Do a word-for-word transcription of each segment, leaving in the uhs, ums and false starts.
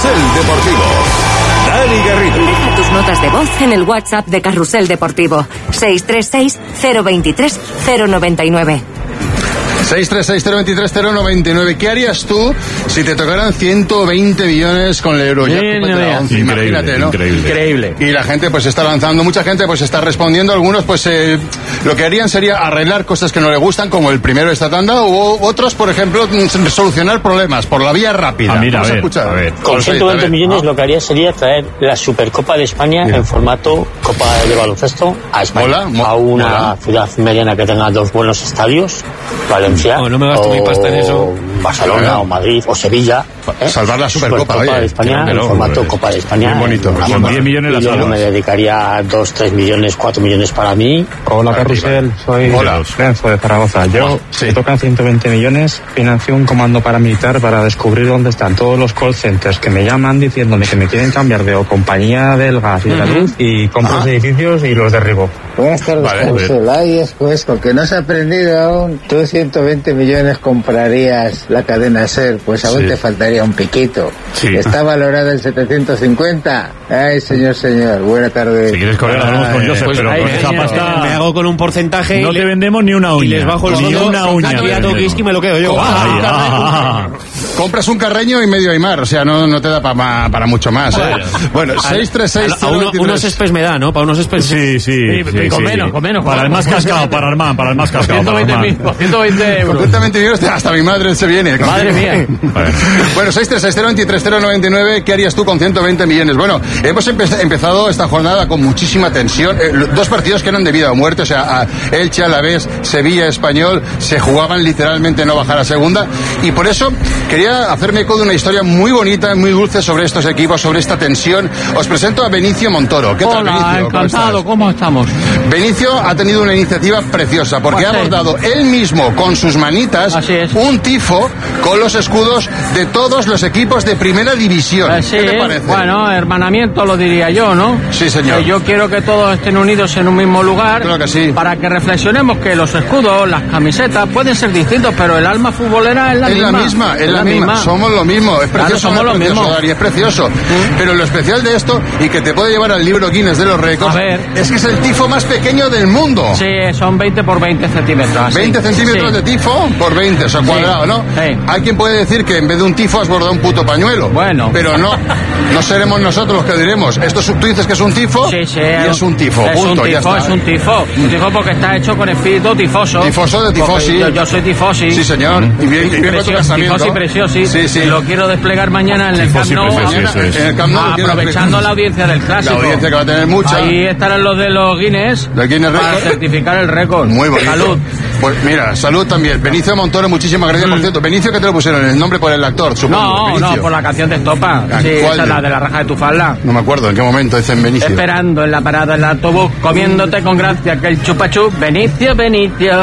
Carrusel Deportivo. Dani Garrido. Deja tus notas de voz en el WhatsApp de Carrusel Deportivo. seis tres seis, cero veintitrés, cero noventa y nueve. seis tres seis, cero veintitrés, cero noventa y nueve. ¿Qué harías tú si te tocaran ciento veinte millones con el Euro? Increíble, Imagínate, ¿no? Increíble. Increíble. Y la gente pues está lanzando, mucha gente pues está respondiendo, algunos pues eh, lo que harían sería arreglar cosas que no le gustan, como el primero de esta tanda, o otros, por ejemplo, solucionar problemas por la vía rápida. Ah, mira, Vamos a, ver, a escuchar. A ver. Con ciento veinte millones lo que haría sería traer la Supercopa de España Mira. en formato Copa de Baloncesto a España. Mola, mo- a una mola. ciudad mediana que tenga dos buenos estadios, Valencia, No, no me gasto o mi pasta en eso. Barcelona, Claro. o Madrid, o Sevilla. ¿eh? Salvar la Supercopa, Supercopa oye. de España Claro, en formato pues, Copa de España. bien bonito. en- Con diez millones y las yo salvas. me dedicaría dos, tres millones, cuatro millones para mí. Hola Carrusel, soy Hola. Lorenzo de Zaragoza. Yo, Sí. me tocan ciento veinte millones, financié un comando paramilitar para descubrir dónde están todos los call centers que me llaman diciéndome que me quieren cambiar de o compañía del gas y de la luz y compro los edificios y los derribo. Buenas tardes, Vale, Carrusel. Ay, es pues, con que no has aprendido aún. Tú ciento veinte millones comprarías la cadena SER, pues aún Sí. te faltaría un piquito. Sí. Está valorada en setecientos cincuenta. Ay, señor, señor. Buena tarde. Si quieres correr, hablamos con Joseph, Pues pero ahí, con esa señor, pasta me hago con un porcentaje no y te le- vendemos ni una uña. y les bajo el ni sueldo. una uña. Aquí te a vendemos. Tokiski me lo quedo yo. Ay, ah. Compras un Carreño y medio Aymar, o sea, no, no te da pa- para mucho más. ¿eh? Bueno, seis tres seis, A uno- unos espes me da, ¿no? Para unos espes. Sí, sí, sí, con sí. menos, con menos. Para el más cascado, para Armán, para el más cascado. ciento para veinte Armán. mil, por ciento veinte euros. Completamente bien, hasta mi madre se viene. Madre mía. Vale. Bueno, seis tres seis, cero veintitrés, cero noventa y nueve. ¿Qué harías tú con ciento veinte millones? Bueno, hemos empe- empezado esta jornada con muchísima tensión. Eh, lo- dos partidos que eran de vida o muerte, o sea, a Elche, Alavés, Sevilla, Español, se jugaban literalmente no bajar a segunda. Y por eso quería hacerme eco de una historia muy bonita, muy dulce sobre estos equipos, sobre esta tensión. Os presento a Benicio Montoro. ¿Qué tal, Hola, Benicio? ¿Cómo encantado. estás? ¿Cómo estamos? Benicio ha tenido una iniciativa preciosa porque Pues ha sí. bordado él mismo con sus manitas Así es. un tifo con los escudos de todos los equipos de primera división. Así ¿Qué te es. parece? Bueno, hermanamiento lo diría yo, ¿no? Sí, señor. Que yo quiero que todos estén unidos en un mismo lugar. Claro que sí. Para que reflexionemos que los escudos, las camisetas pueden ser distintos, pero el alma futbolera es la es misma. la misma, es la misma. Somos lo mismo. Es Claro, precioso, somos es lo precioso, mismo. Dari, es precioso. Pero lo especial de esto, y que te puede llevar al libro Guinness de los récords, A ver. es que es el tifo más pequeño del mundo. Sí, son veinte por veinte centímetros. así. veinte centímetros Sí. de tifo por veinte, o sea, cuadrado, ¿no? Sí. Hay quien puede decir que en vez de un tifo has bordado un puto pañuelo. Bueno. Pero no, no seremos nosotros los que diremos. Esto es- tú dices que es un tifo Sí, sí. y es un tifo, Es punto, un ya tifo, está. es un tifo. Un tifo porque está hecho con espíritu tifoso. Tifoso de tifosi. Porque Yo, yo soy tifosi. Sí, señor. Y bien, y bien con tu Precioso, casamiento. tifosi preciosi. Sí, sí. Y lo quiero desplegar mañana en el Camp Tifosi Nou. preciosi, eso es. En el Camp Nou lo quiero- Aprovechando la audiencia del clásico. La audiencia que va a tener mucha. Ahí estarán los de los Guinness. ¿De Guinness para Record? certificar el récord. Muy bonito. Salud. Pues mira, salud también. Benicio Montoro, muchísimas gracias. Por cierto, Benicio, ¿qué te lo pusieron? ¿El nombre por el actor, supongo? No, Benicio. no, por la canción de Estopa. Ah, Sí, ¿cuál esa es de- la de la raja de tu falda. No me acuerdo en qué momento dicen Benicio. Esperando en la parada del autobús, comiéndote con gracia que el chupachup. Benicio, Benicio.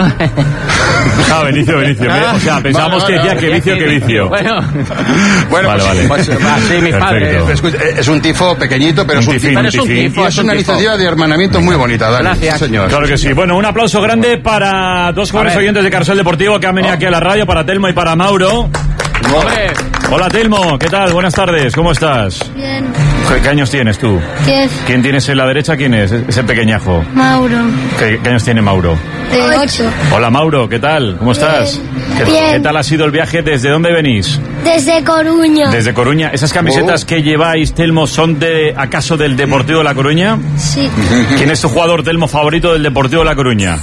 Ah, Benicio, Benicio. O sea, pensábamos Vale, que vale, decía que vicio, que vicio. Bueno, Bueno, Vale, pues, vale. pues, así mis Perfecto. padres. escucha, es un tifo pequeñito, pero Un es un tifín, tifo. Pero es un tifín. tifo, Y es es un una tifo. iniciativa de hermanamiento muy bonita, Dani. Gracias. Sí, señor. Claro que sí. Bueno, un aplauso grande para dos jóvenes A ver. oyentes de Carrusel Deportivo que han venido aquí a la radio, para Telmo y para Mauro. Hombre, Hola, Telmo. ¿Qué tal? Buenas tardes. ¿Cómo estás? Bien, ¿Qué, qué años tienes tú? diez, ¿Quién tienes en la derecha? ¿Quién es? Ese pequeñajo. Mauro, ¿Qué, qué años tiene Mauro? de ocho, Hola, Mauro. ¿Qué tal? ¿Cómo estás? ¿Qué, Bien. qué tal ha sido el viaje? ¿Desde dónde venís? desde Coruña. Desde Coruña. ¿Esas camisetas Oh. que lleváis, Telmo, son de acaso del Deportivo de La Coruña? Sí, ¿Quién es tu jugador, Telmo, favorito del Deportivo de La Coruña?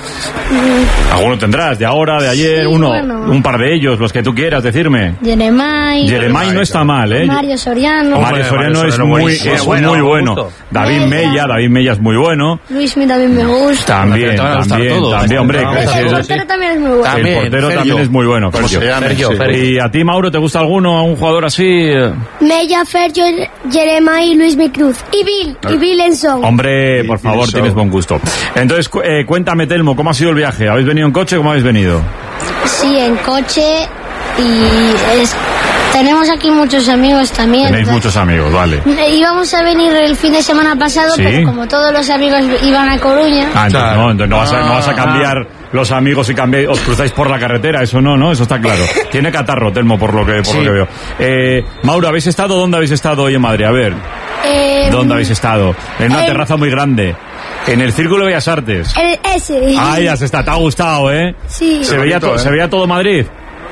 Alguno tendrás, de ahora, de ayer, Sí, uno, bueno. un par de ellos, los que tú quieras decirme. Jeremai, Jeremai no está mal, ¿eh? Mario Soriano, Mario Hombre, Soriano Mario es Soriano muy, buenísimo. es Bueno, muy bueno. justo. David Mella. Mella, David Mella es muy bueno. Luismi también me gusta. También, Pero te van a gustar también, todos. también, hombre. Te van a que gustar sí, El todos. es- portero también es muy bueno. el También, portero Fergio. también es muy bueno. Pues Fergio. se llama, Fergio, sí. Fergio. ¿Y a ti, Mauro, te gusta alguno, un jugador así? Mella, Fergio, Jeremai, Luismi Cruz. Y Bill, y Bill Enson. Hombre, por favor, Eso. tienes buen gusto. Entonces, cu- eh, cuéntame, Telmo, ¿cómo ha sido el viaje? ¿Habéis venido en coche o cómo habéis venido? Sí, en coche. Y es, tenemos aquí muchos amigos también. Tenéis muchos amigos, vale. Íbamos a venir el fin de semana pasado, Sí. pero como todos los amigos iban a Coruña. Ah, entonces, Claro. no, entonces no, vas a, no vas a cambiar los amigos y cambiáis, os cruzáis por la carretera, eso no, ¿no? Eso está claro. Tiene catarro, Telmo, por lo que, por Sí. lo que veo. Eh, Mauro, ¿habéis estado? ¿Dónde habéis estado hoy en Madrid? A ver, Eh, ¿dónde habéis estado? En una eh, terraza muy grande. En el Círculo de Bellas Artes. El, ese. Ah, ya se está, te ha gustado, ¿eh? Sí. Se veía, bonito, to- ¿eh? se veía todo Madrid.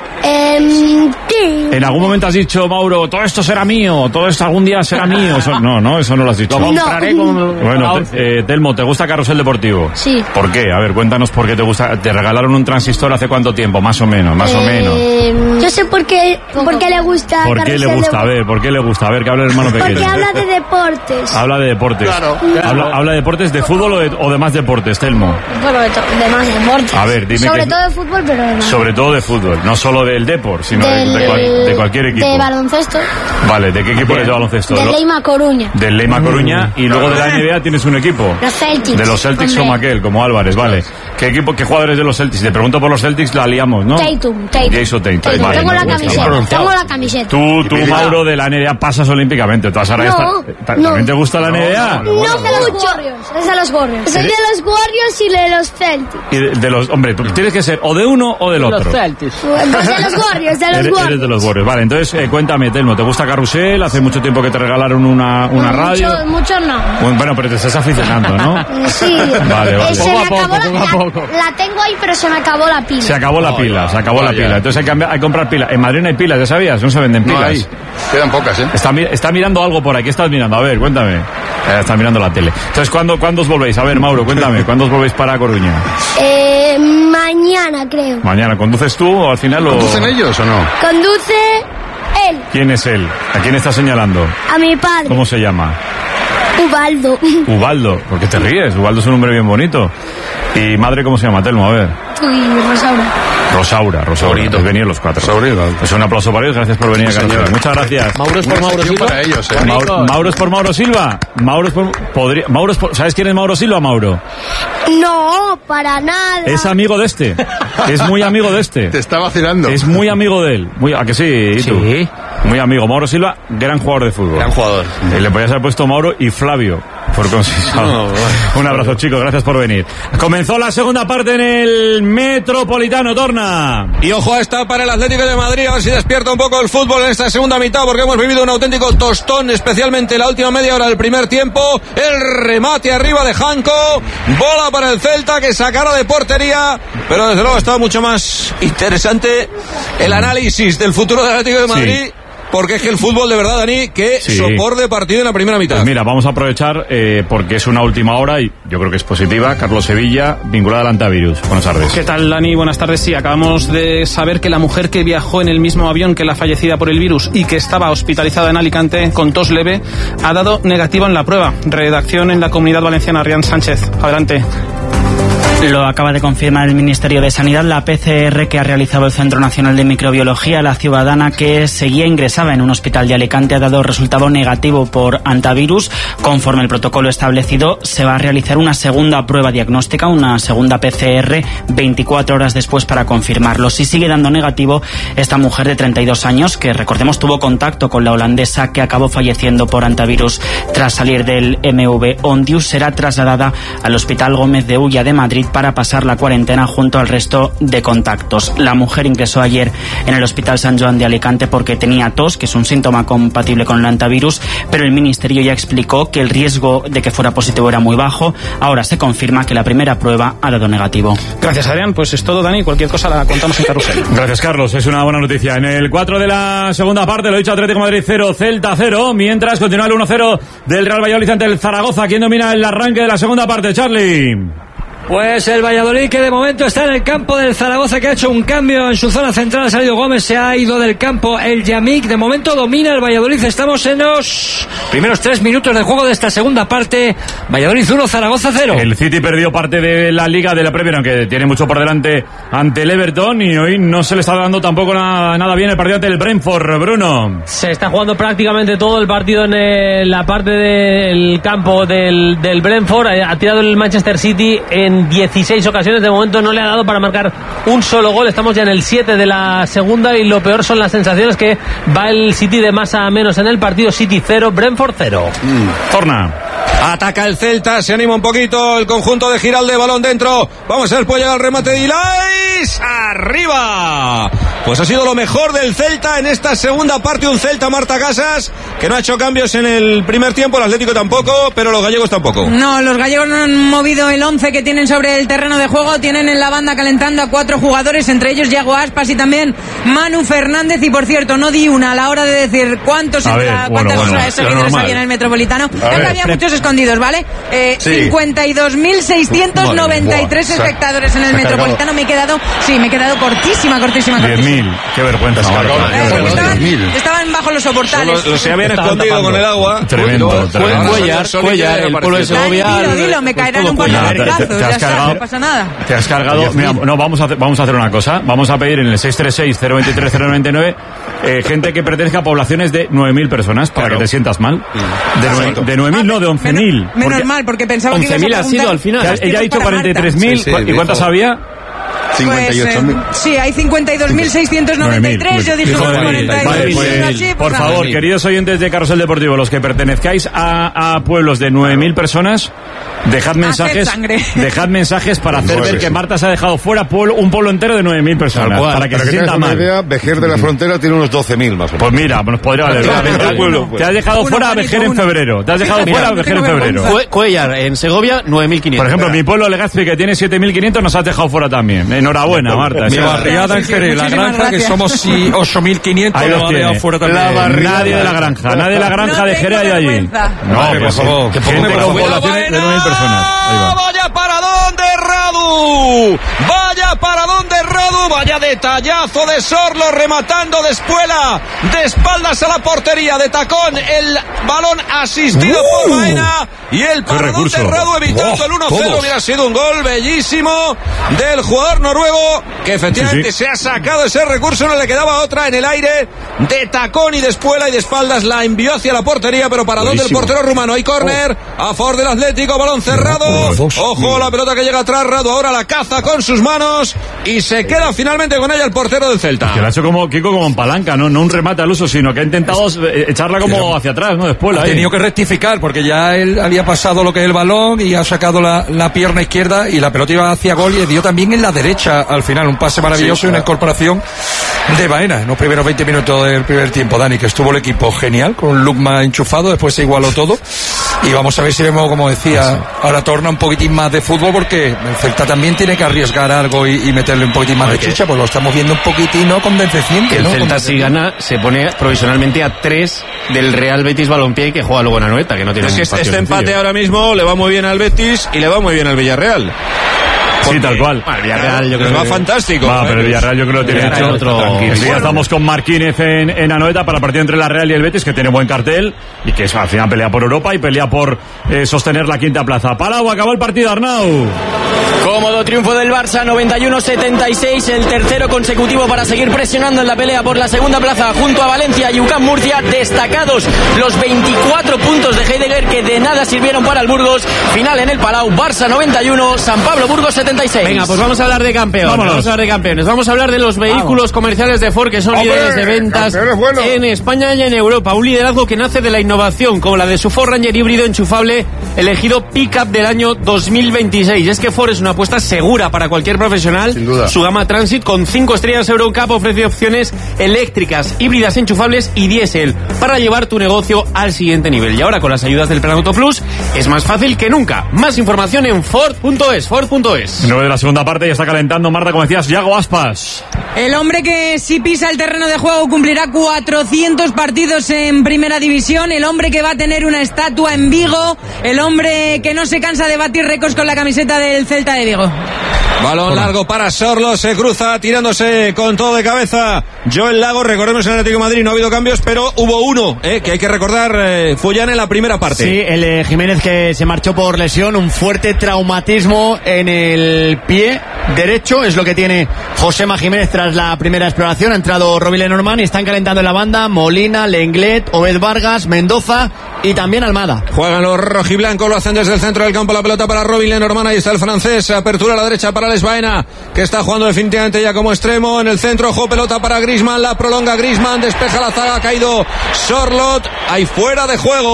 Em, sí. En algún momento has dicho, Mauro, todo esto será mío, todo esto algún día será mío. Eso- no, no, eso no lo has dicho. Lo compraré con la Bueno, once. te- eh, Telmo, ¿te gusta Carrusel Deportivo? Sí. ¿Por qué? A ver, cuéntanos por qué te gusta. ¿Te regalaron un transistor hace cuánto tiempo? Más o menos, más o menos. Em, yo sé por qué, por qué le gusta. ¿Por qué le Carrusel gusta? A de- ver, ¿por qué le gusta? A ver, que hable el hermano pequeño. Porque habla de deportes. Habla de deportes. Claro. Habla, habla de deportes, de fútbol o de, o de más deportes, Telmo. Bueno, de, to- de más deportes. A ver, dime Sobre que- todo de fútbol, pero de más. Sobre todo de fútbol, no solo del Depor, sino de, de cual- de cualquier equipo. De baloncesto. Vale, ¿de qué equipo eres de baloncesto? De Lo- Leima Coruña. Del Leima Coruña y luego de la N B A tienes un equipo. Los Celtics. De los Celtics hombre. como aquel, como Álvarez, vale. ¿Qué equipo, qué jugadores de los Celtics? Si te pregunto por los Celtics, la liamos, ¿no? Tatum, Tatum. Jason Tatum, Tatum. vale, Tengo me la gusta, camiseta. vale. Tengo la camiseta. Tú, tú, Mira. Mauro, de la N B A pasas olímpicamente. Tú vas a No, esta- no. ¿También te gusta la N B A? No mucho. Es de los Warriors. Soy de los Warriors y de los Celtics. Y de, de los, hombre, tú tienes que ser o de uno o del Los otro. Celtics. Pues de los Warriors, de los Eres, Warriors. eres de los Warriors. Vale, entonces eh, cuéntame, Telmo, ¿te gusta Carrusel? Hace mucho tiempo que te regalaron una, una No, radio. Mucho, mucho no. Bueno, bueno, pero te estás aficionando, ¿no? Eh, Sí. Vale, vale. Eh, se Poco me a poco, acabó la, poco a la- poco. la tengo ahí, pero se me acabó la pila. Se acabó la pila, se acabó la vaya. pila. Entonces hay que, cambiar- hay que comprar pilas. En Madrid no hay pilas, ¿ya sabías? No se venden No pilas. hay. Quedan pocas, ¿eh? Está, mi- está mirando algo por ahí. ¿Qué estás mirando? A ver, cuéntame. Eh, estás mirando la tele. Entonces, ¿cuándo, ¿cuándo os volvéis? A ver, Mauro, cuéntame. ¿Cuándo os volvéis para Coruña? Eh, mañana, creo. Mañana. ¿Conduces tú o al final o...? ¿Conducen ellos o no? Conduce él, ¿Quién es él? ¿A quién está señalando? a mi padre, ¿Cómo se llama? Ubaldo. Ubaldo. ¿Por qué te ríes? Ubaldo es un nombre bien bonito. ¿Y madre cómo se llama, Telmo? A ver. Y Rosaura. Rosaura, Rosaura. Bonito. Habéis venido los cuatro. Rosaura. Pues un aplauso para ellos. Gracias por venir a Sí, Carlos. señor. Muchas gracias. Mauro es por Una Mauro sección Silva. para ellos, ¿eh? Mauro, Mauro es por Mauro Silva. Mauro es por... Podría, Mauro es por- ¿Sabes quién es Mauro Silva, Mauro? No, para nada. Es amigo de este. Es muy amigo de este. Te está vacilando. Es muy amigo de él. Muy, ¿a que sí? ¿Y tú? Sí. Muy amigo. Mauro Silva, gran jugador de fútbol. Gran jugador. Eh, Le podías haber puesto Mauro y Flavio. Por consensuado. No, bueno. Un abrazo, chicos. Gracias por venir. Comenzó la segunda parte en el Metropolitano, Torna. Y ojo a esta para el Atlético de Madrid, a ver si despierta un poco el fútbol en esta segunda mitad, porque hemos vivido un auténtico tostón, especialmente la última media hora del primer tiempo. El remate arriba de Janko, bola para el Celta que sacará de portería, pero desde luego está mucho más interesante el análisis del futuro del Atlético de Madrid. Sí. Porque es que el fútbol, de verdad, Dani, que Sí. sopor de partido en la primera mitad. Pues mira, vamos a aprovechar eh, porque es una última hora y yo creo que es positiva. Carlos Sevilla, vinculada al antivirus. Buenas tardes. ¿Qué tal, Dani? Buenas tardes. Sí, acabamos de saber que la mujer que viajó en el mismo avión que la fallecida por el virus y que estaba hospitalizada en Alicante con tos leve ha dado negativo en la prueba. Redacción en la Comunidad Valenciana, Rian Sánchez. Adelante. Lo acaba de confirmar el Ministerio de Sanidad. La P C R que ha realizado el Centro Nacional de Microbiología, la ciudadana que seguía ingresada en un hospital de Alicante, ha dado resultado negativo por antivirus. Conforme el protocolo establecido, se va a realizar una segunda prueba diagnóstica, una segunda P C R, veinticuatro horas después para confirmarlo. Si sigue dando negativo, esta mujer de treinta y dos años, que recordemos tuvo contacto con la holandesa que acabó falleciendo por antivirus tras salir del M V Ondius, será trasladada al Hospital Gómez de Ulla de Madrid para pasar la cuarentena junto al resto de contactos. La mujer ingresó ayer en el Hospital San Joan de Alicante porque tenía tos, que es un síntoma compatible con el antivirus, pero el Ministerio ya explicó que el riesgo de que fuera positivo era muy bajo. Ahora se confirma que la primera prueba ha dado negativo. Gracias, Adrián. Pues es todo, Dani. Cualquier cosa la contamos en Carrusel. Gracias, Carlos. Es una buena noticia. En el cuatro de la segunda parte, lo he dicho, Atlético de Madrid cero, Celta cero. Mientras continúa el uno cero del Real Valladolid ante el Zaragoza. ¿Quién domina el arranque de la segunda parte, Charlie? Pues el Valladolid, que de momento está en el campo del Zaragoza, que ha hecho un cambio en su zona central. Ha salido Gómez, se ha ido del campo el Yamik. De momento domina el Valladolid. Estamos en los primeros tres minutos de juego de esta segunda parte. Valladolid uno, Zaragoza cero. El City perdió parte de la Liga de la Premier, aunque tiene mucho por delante ante el Everton, y hoy no se le está dando tampoco nada, nada bien el partido ante el Brentford. Bruno. Se está jugando prácticamente todo el partido en el- la parte del campo del, del Brentford. Ha tirado el Manchester City en dieciséis ocasiones. De momento no le ha dado para marcar un solo gol. Estamos ya en el siete de la segunda y lo peor son las sensaciones, que va el City de más a menos en el partido. City cero, Brentford cero. Mm. Torna. Ataca el Celta, se anima un poquito el conjunto de Giralde, balón dentro. Vamos a ver, puede llegar el remate de Ilais. ¡Arriba! Pues ha sido lo mejor del Celta en esta segunda parte. Un Celta, Marta Casas, que no ha hecho cambios en el primer tiempo. El Atlético tampoco, pero los gallegos tampoco. No, los gallegos no han movido el once que tienen sobre el terreno de juego. Tienen en la banda calentando a cuatro jugadores, entre ellos Yago Aspas y también Manu Fernández. Y por cierto, no di una a la hora de decir cuántos a ver, entra, bueno, cuántos bueno, seguidores había en el Metropolitano. Aunque había muchos escondidos, ¿vale? Eh, Sí. cincuenta y dos mil seiscientos noventa y tres Buah, espectadores en el se ha Metropolitano. Me he quedado, sí, me he quedado cortísima, cortísima, diez cortísima. mil, qué vergüenza. Eh, estaban, estaban bajo los soportales. Los se habían escondido con el agua. Tremendo, tremendo. Cuellar, Cuellar, el pueblo de Segovia. Dilo, dilo, me caerán un par de latigazos. Te Ya has está, cargado. no pasa nada. Te has cargado. Mira, no, vamos a hacer, vamos a hacer una cosa. Vamos a pedir en el seis tres seis, cero dos tres, cero nueve nueve eh, gente que pertenezca a poblaciones de nueve mil personas, para Claro. que te sientas mal. De, nueve, de nueve mil, no, de once mil. Menos mal, porque pensaba que ibas a once mil ha preguntar sido al final. los Ella ha tiempos dicho para cuarenta y tres mil. Sí, sí, ¿Y cuántas dijo. había? cincuenta y ocho mil. Pues, eh, sí, hay cincuenta y dos mil seiscientos noventa y tres. Yo dije Dijo unos nueve mil. cuarenta y Vale, dos. pues, Así, por pues, favor, nada. queridos oyentes de Carrusel Deportivo, los que pertenezcáis a, a pueblos de nueve mil personas, dejad mensajes, sangre. dejad mensajes para hacer Nueve, ver que sí. Marta se ha dejado fuera pueblo, un pueblo entero de nueve mil personas, Tal cual. para que Para se que tengas sienta una mal. idea, Vejer de la Frontera tiene unos doce mil más o menos. Pues mira, nos podría valer. Claro, Te- te- pueblo, Te has dejado Uno, fuera a Juanito, Vejer en uno. febrero. Te has dejado Mira, fuera a no Vejer tengo en febrero. vergüenza. Cue- Cuellar, en Segovia, nueve mil quinientos. Por ejemplo, mi pueblo Legazpi, que tiene siete mil quinientos, nos has dejado fuera también. Enhorabuena, Marta. Mi Sí. barriada en sí, Jerez, la muchísimas granja, que gracias. somos sí, ocho mil quinientos, Ahí lo los ha dejado tiene. fuera también. La barriada. Nadie de la granja, nadie de la granja No de Jerez hay tengo allí. vergüenza. No, Vale, pues por favor, que poco gente me con preocupa. poblaciones de nueve mil personas. Ahí va. Vaya paradón de Radu. Vaya paradón de Radu. Vaya detallazo de Sorlo rematando de espuela, de espaldas a la portería, de tacón. El balón asistido Uh, por Baena. Y el paradón de recurso. Radu evitando Oh, el uno cero. todos. Hubiera sido un gol bellísimo del jugador noruego, que efectivamente Sí, sí. se ha sacado ese recurso. No le quedaba otra en el aire. De tacón y de espuela y de espaldas la envió hacia la portería, pero paradón del Buenísimo. portero rumano. Hay córner a favor del Atlético, balón cerrado. Ojo, la pelota que llega atrás, Radu ahora la caza con sus manos y se queda finalmente con ella el portero del Celta. Que lo ha hecho como Kiko, como en palanca, ¿no? No un remate al uso, sino que ha intentado eh, echarla como hacia atrás, ¿no? Después, Ha ahí. tenido que rectificar porque ya él había pasado lo que es el balón y ha sacado la, la pierna izquierda y la pelota iba hacia gol y le dio también en la derecha al final. Un pase maravilloso Sí, y una claro. incorporación de Baena en los primeros veinte minutos del primer tiempo, Dani, que estuvo el equipo genial con Lukman enchufado, después se igualó todo y vamos a ver si vemos, como decía, ahora torna un poquitín más de fútbol porque el Celta también tiene que arriesgar algo y, y meterle un poquitín más de chicha, pues lo estamos viendo un poquitín no condescendiente. Que el ¿no? Celta, si gana, se pone provisionalmente a tres del Real Betis Balompié, que juega luego en Anoeta, que no tiene Es que un este, partido este empate sencillo. ahora mismo le va muy bien al Betis y le va muy bien al Villarreal. Sí, tal cual. Bueno, el Villarreal yo creo Les va que- fantástico. Va, pero el Villarreal yo creo que lo tiene Villarreal hecho. otro- Tranquilo. Sí, ya Bueno. estamos con Marquínez en, en Anoeta para el partido entre la Real y el Betis, que tiene buen cartel y que es, al final pelea por Europa y pelea por eh, sostener la quinta plaza. Palau, acabó el partido, Arnau. Cómodo triunfo del Barça, noventa y uno setenta y seis, el tercero consecutivo para seguir presionando en la pelea por la segunda plaza junto a Valencia y U C A M Murcia. Destacados los veinticuatro puntos de Heidegger que de nada sirvieron para el Burgos. Final en el Palau, Barça noventa y uno, San Pablo Burgos setenta y seis. Venga, pues vamos a hablar de campeones. Vámonos. Vamos a hablar de campeones. Vamos a hablar de los vehículos comerciales de Ford que son ¡Hombre! líderes de ventas ¡Campeones buenos! en España y en Europa. Un liderazgo que nace de la innovación, como la de su Ford Ranger híbrido enchufable, elegido Pickup del año dos mil veintiséis. Es que Ford es una apuesta segura para cualquier profesional. Sin duda. Su gama Transit con cinco estrellas Euroncap ofrece opciones eléctricas, híbridas enchufables y diésel para llevar tu negocio al siguiente nivel. Y ahora con las ayudas del Plan Auto Plus es más fácil que nunca. Más información en Ford punto es, Ford punto es. nueve de la segunda parte, ya está calentando Marta, como decías, Yago Aspas. El hombre que si pisa el terreno de juego cumplirá cuatrocientos partidos en primera división, el hombre que va a tener una estatua en Vigo, el hombre que no se cansa de batir récords con la camiseta del Celta de Vigo. Balón largo para Sorlo, se cruza tirándose con todo de cabeza. Joel Lago, recordemos en el Atlético de Madrid no ha habido cambios, pero hubo uno, eh, que hay que recordar, eh, fue ya en la primera parte. Sí, el eh, Jiménez que se marchó por lesión, un fuerte traumatismo en el pie derecho, es lo que tiene Josema Jiménez tras la primera exploración. Ha entrado Robbie Lenormand y están calentando en la banda Molina, Lenglet, Obed Vargas, Mendoza y también Almada. Juegan los rojiblancos, lo hacen desde el centro del campo, la pelota para Robin Lenormand, ahí está el francés, apertura a la derecha para Les Baena, que está jugando definitivamente ya como extremo, en el centro, ojo, pelota para Griezmann, la prolonga Griezmann, despeja la zaga, ha caído Sorlot, ahí fuera de juego,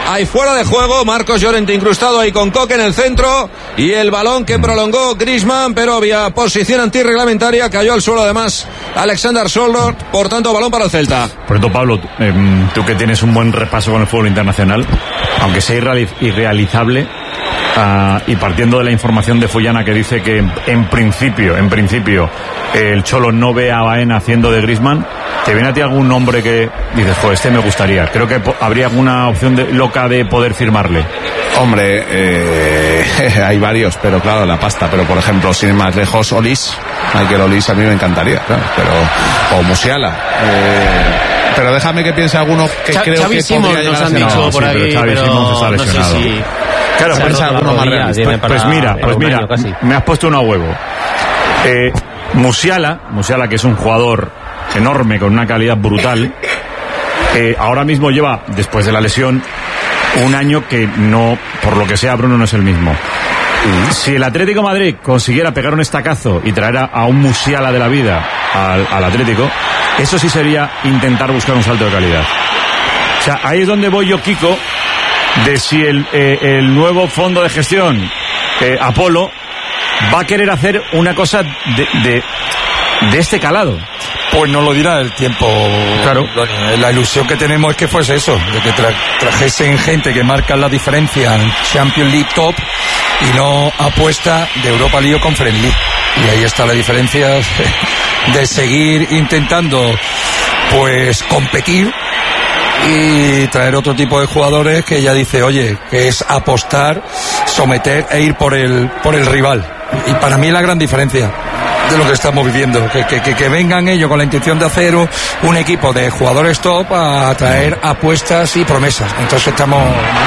hay fuera de juego. Marcos Llorente incrustado ahí con Coque en el centro y el balón que prolongó Griezmann, pero había posición antirreglamentaria, cayó al suelo además Alexander Sørloth, por tanto balón para el Celta. Por tanto, Pablo, eh, tú que tienes un buen repaso con el fútbol internacional, aunque sea irreali- irrealizable, Uh, y partiendo de la información de Fullana que dice que en principio, en principio el Cholo no ve a Baena haciendo de Griezmann, ¿te viene a ti algún nombre que dices, pues este me gustaría? Creo que po- habría alguna opción de, loca de poder firmarle. Hombre, eh, hay varios, pero claro, la pasta. Pero por ejemplo, sin ir más lejos, Olís, Michael Olís a mí me encantaría, claro, pero o Musiala. Eh, pero déjame que piense alguno que Ch- creo Xavi que Simons podría nos llegar a han ser. dicho No, por sí, aquí, pero Xavi pero Simons está no sé lesionado. si... Claro, se ha pues, roto la alguno más rodilla, realista. tiene Pues, para- pues mira, para pues un mira, año casi. me has puesto uno a huevo. Eh, Musiala, Musiala, que es un jugador enorme con una calidad brutal, eh, ahora mismo lleva, después de la lesión, un año que no, por lo que sea, Bruno no es el mismo. Si el Atlético de Madrid consiguiera pegar un estacazo y traer a, a un Musiala de la vida al, al Atlético, eso sí sería intentar buscar un salto de calidad. O sea, ahí es donde voy yo, Kiko, de si el, eh, el nuevo fondo de gestión, eh, Apolo, va a querer hacer una cosa de, de, de este calado. Pues no lo dirá el tiempo. Claro. La ilusión que tenemos es que fuese eso, de que tra- trajesen gente que marca la diferencia en Champions League top y no apuesta de Europa League o Conference League. Y ahí está la diferencia de seguir intentando pues competir y traer otro tipo de jugadores que ya dice, oye, que es apostar, someter e ir por el por el rival. Y para mí la gran diferencia de lo que estamos viviendo, que, que, que, que vengan ellos con la intención de hacer un, un equipo de jugadores top a traer apuestas y promesas. Entonces estamos...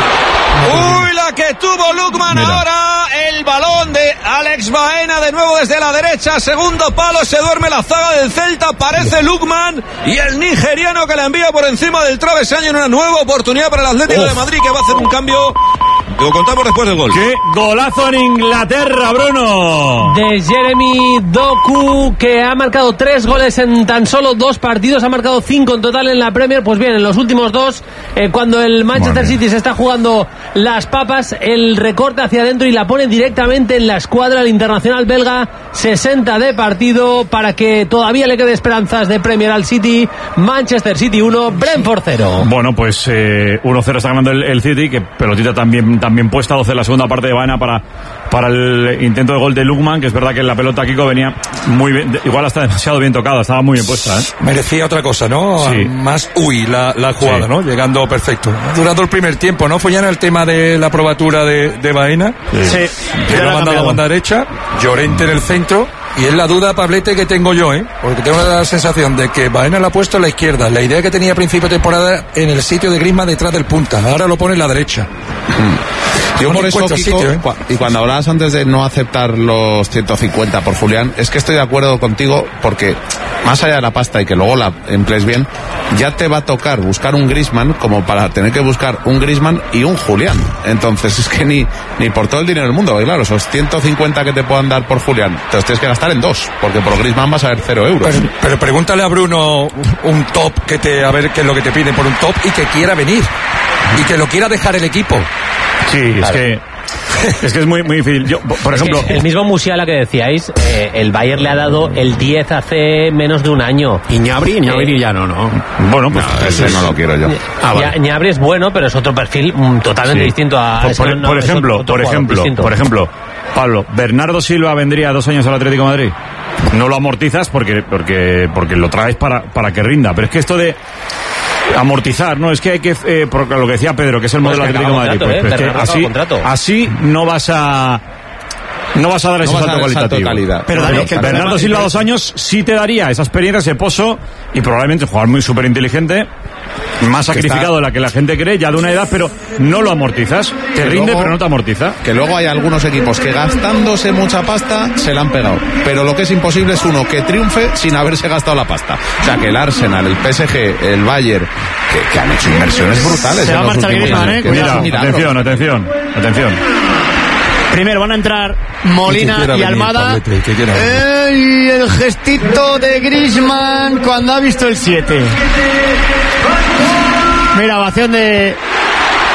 Uy, la que tuvo Lukman. Mira. Ahora el balón de Alex Baena de nuevo desde la derecha, segundo palo, se duerme la zaga del Celta, parece Lukman y el nigeriano que la envía por encima del travesaño en una nueva oportunidad para el Atlético Uf. de Madrid, que va a hacer un cambio. Lo contamos después del gol. ¡Qué golazo en Inglaterra, Bruno! De Jeremy Doku, que ha marcado tres goles en tan solo dos partidos, ha marcado cinco en total en la Premier. Pues bien, en los últimos dos, eh, cuando el Manchester City se está jugando las papas, el recorte hacia adentro y la pone directamente en la escuadra del internacional belga. Sesenta de partido para que todavía le quede esperanzas de Premier al City. Manchester City uno, Brentford cero. Bueno, pues eh, uno cero está ganando el, el City, que pelotita también, también puesta, doce en la segunda parte de Baena para, para el intento de gol de Lukman, que es verdad que la pelota, Kiko, venía muy bien, igual hasta demasiado bien tocada, estaba muy bien puesta, ¿eh? Merecía otra cosa, ¿no? Sí. Más uy la, la jugada, Sí. ¿no? Llegando perfecto. Durando el primer tiempo, ¿no? Fue ya en el tema de la probatura de, de Baena. Sí. Que lo ha mandado a la banda derecha, Llorente en el centro. Y es la duda, Pablete, que tengo yo, ¿eh? Porque tengo la sensación de que Baena la ha puesto a la izquierda. La idea que tenía a principio de temporada en el sitio de Griezmann detrás del punta. Ahora lo pone en la derecha. Yo No por eso, encuentra Kiko, sitio, ¿eh? cua- y cuando hablabas antes de no aceptar los ciento cincuenta por Julián, es que estoy de acuerdo contigo, porque más allá de la pasta y que luego la emplees bien, ya te va a tocar buscar un Griezmann como para tener que buscar un Griezmann y un Julián. Entonces es que ni, ni por todo el dinero del mundo, porque claro, esos ciento cincuenta que te puedan dar por Julián, te los tienes que gastar en dos, porque por Griezmann vas a ver cero euros. Pero, pero pregúntale a Bruno un top que te, a ver qué es lo que te piden por un top y que quiera venir. Y que lo quiera dejar el equipo. Sí, Claro. es que es que es muy, muy difícil. Yo, por Es que ejemplo, el mismo Musiala que decíais, eh, el Bayern le ha dado el diez hace menos de un año. Y Ñabri, Ñabri Eh, ya no, ¿no? bueno, pues No, ese no lo quiero yo. Ah, vale. Ya- Ñabri es bueno, pero es otro perfil mm, totalmente sí. distinto a... Por, es por- que no- por es ejemplo, otro por jugador ejemplo, distinto. por ejemplo, Pablo, Bernardo Silva vendría dos años al Atlético de Madrid. No lo amortizas porque porque porque lo traes para para que rinda, pero es que esto de amortizar, no, es que hay que, eh, por lo que decía Pedro, que es el Pues modelo que Atlético de acaba Madrid, contrato, pues, eh, pues que Bernardo acaba así, contrato. así no vas a no vas a dar ese vas a salto dar el salto cualitativo. de calidad. Pero, No, pero es que el Bernardo problema- Silva dos años sí te daría esa experiencia, ese pozo, y probablemente jugar muy súper inteligente, más sacrificado está- de la que la gente cree, ya de una edad, pero no lo amortizas. Te Que rinde, luego- pero no te amortiza. Que luego hay algunos equipos que gastándose mucha pasta se la han pegado. Pero lo que es imposible es uno que triunfe sin haberse gastado la pasta. O sea, que el Arsenal, el P S G, el Bayern, que, que han hecho inversiones brutales. Se en va a los marchar últimos Griezmann, años, ¿eh? que Mira, es un milagro. atención, atención, atención. Primero van a entrar Y Molina que quiera y venir, Almada. Pablete, que quiera venir. Eh, y el gestito de Griezmann cuando ha visto el siete. Mira, ovación de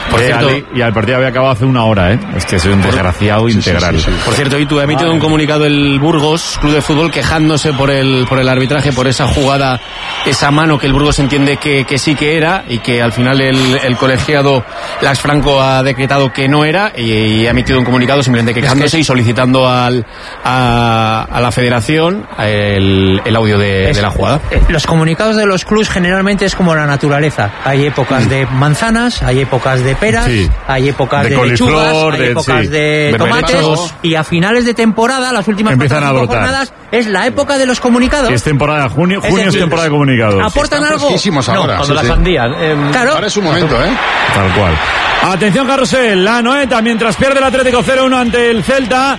Por cierto, Ali, y el partido había acabado hace una hora, ¿eh? Es que soy un desgraciado sí, integral. Sí, sí, sí, sí. Por cierto, y tú ha emitido ah, un comunicado el Burgos Club de Fútbol quejándose por el por el arbitraje, por esa jugada, esa mano que el Burgos entiende que, que sí que era y que al final el, el colegiado Lax Franco ha decretado que no era y, y ha emitido un comunicado simplemente quejándose es que es... y solicitando al, a, a la federación el, el audio de, es, de la jugada. Los comunicados de los clubs generalmente es como la naturaleza. Hay épocas mm. de manzanas, hay épocas de peras, sí. hay épocas de, de lechugas, hay de, épocas sí. de tomates berberechos. Y a finales de temporada, las últimas empiezan a jornadas, es la época de los comunicados. Es temporada, junio, junio es, decir, es temporada de comunicados. ¿Aportan algo? No, ahora, cuando sí, la sí. sandía. Eh, claro. Ahora es su momento, ¿eh? Tal cual. Atención, Carrusel, la Noeta, mientras pierde el Atlético cero uno ante el Celta,